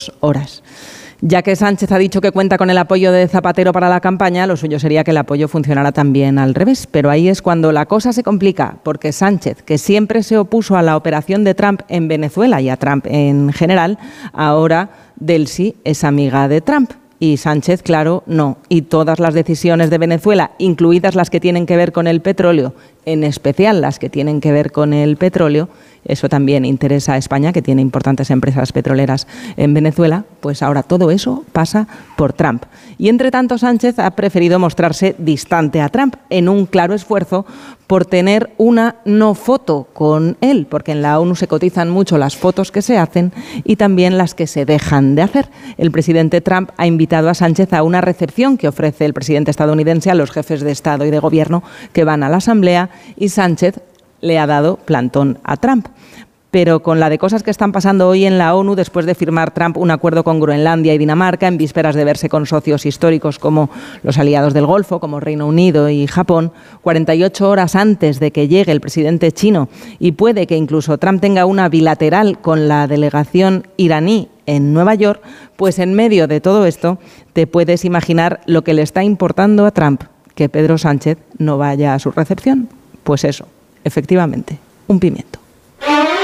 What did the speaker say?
horas. Ya que Sánchez ha dicho que cuenta con el apoyo de Zapatero para la campaña, lo suyo sería que el apoyo funcionara también al revés. Pero ahí es cuando la cosa se complica, porque Sánchez, que siempre se opuso a la operación de Trump en Venezuela y a Trump en general, ahora Delcy es amiga de Trump. Y Sánchez, claro, no. Y todas las decisiones de Venezuela, incluidas las que tienen que ver con el petróleo, en especial las que tienen que ver con el petróleo, eso también interesa a España, que tiene importantes empresas petroleras en Venezuela, pues ahora todo eso pasa por Trump. Y entre tanto, Sánchez ha preferido mostrarse distante a Trump en un claro esfuerzo por tener una no foto con él, porque en la ONU se cotizan mucho las fotos que se hacen y también las que se dejan de hacer. El presidente Trump ha invitado a Sánchez a una recepción que ofrece el presidente estadounidense a los jefes de Estado y de Gobierno que van a la Asamblea, y Sánchez le ha dado plantón a Trump. Pero con la de cosas que están pasando hoy en la ONU, después de firmar Trump un acuerdo con Groenlandia y Dinamarca, en vísperas de verse con socios históricos como los aliados del Golfo, como Reino Unido y Japón, 48 horas antes de que llegue el presidente chino, y puede que incluso Trump tenga una bilateral con la delegación iraní en Nueva York, pues en medio de todo esto te puedes imaginar lo que le está importando a Trump, que Pedro Sánchez no vaya a su recepción. Pues eso, efectivamente, un pimiento.